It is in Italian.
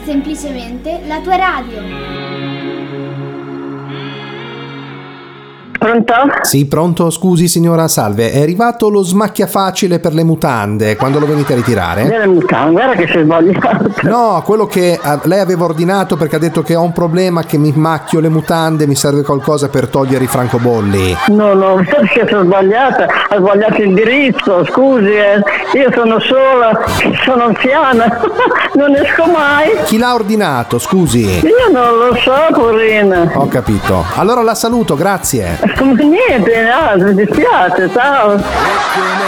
semplicemente la tua radio. Pronto? Sì, pronto? Scusi signora, salve. È arrivato lo smacchiafacile per le mutande. Quando lo venite a ritirare? Delle mutande, guarda che sei sbagliato. No, quello che lei aveva ordinato, perché ha detto che ho un problema, che mi macchio le mutande, mi serve qualcosa per togliere i francobolli. No, perché sono sbagliata, ho sbagliato il indirizzo, scusi, io sono sola, sono anziana, non esco mai. Chi l'ha ordinato, scusi? Io non lo so, porina. Ho capito. Allora la saluto, grazie. Niente, mi dispiace, ciao.